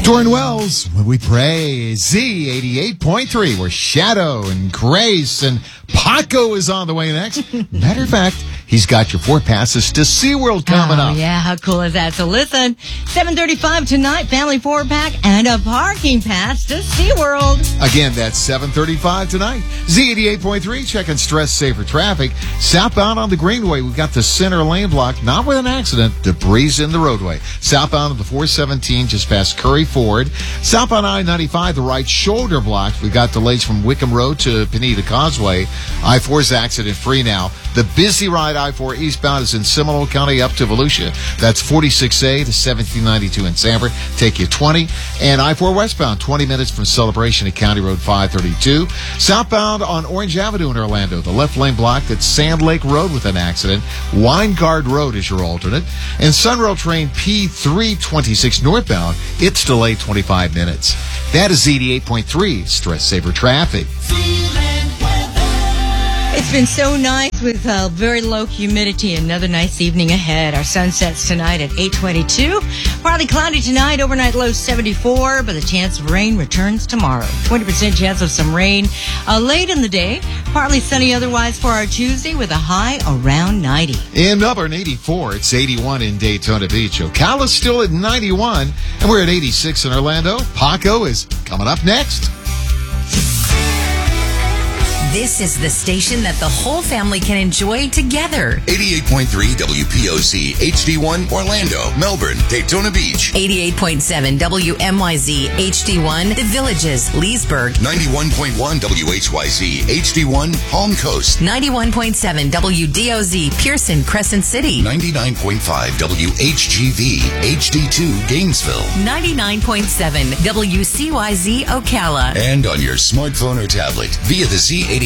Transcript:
Jordan Wells, when we pray, Z88.3, where Shadow and Grace and Paco is on the way next. Matter of fact, he's got your 4 passes to SeaWorld coming up. Yeah, how cool is that? So listen, 7:35 tonight, family 4-pack and a parking pass to SeaWorld. Again, that's 7:35 tonight. Z88.3, checking stress safer traffic. Southbound on the Greenway, we've got the center lane blocked, not with an accident, debris in the roadway. Southbound on the 417, just past Curry Ford. Southbound I-95, the right shoulder blocked. We've got delays from Wickham Road to Pineda Causeway. I-4 is accident-free now. The busy ride I-4 eastbound is in Seminole County up to Volusia. That's 46A to 1792 in Sanford. Take you 20. And I-4 westbound, 20 minutes from Celebration at County Road 532. Southbound on Orange Avenue in Orlando, the left lane blocked at Sand Lake Road with an accident. Winegard Road is your alternate. And Sunrail train P326 northbound, it's delayed 25 minutes. That is Z88.3, stress saver traffic. It's been so nice with very low humidity. Another nice evening ahead. Our sun sets tonight at 8:22. Partly cloudy tonight, overnight low 74, but the chance of rain returns tomorrow. 20% chance of some rain late in the day. Partly sunny otherwise for our Tuesday with a high around 90. In Melbourne, 84. It's 81 in Daytona Beach. Ocala's still at 91, and we're at 86 in Orlando. Paco is coming up next. This is the station that the whole family can enjoy together. 88.3 WPOC, HD1, Orlando, Melbourne, Daytona Beach. 88.7 WMYZ, HD1, The Villages, Leesburg. 91.1 WHYZ, HD1, Palm Coast. 91.7 WDOZ, Pearson, Crescent City. 99.5 WHGV, HD2, Gainesville. 99.7 WCYZ, Ocala. And on your smartphone or tablet via the Z88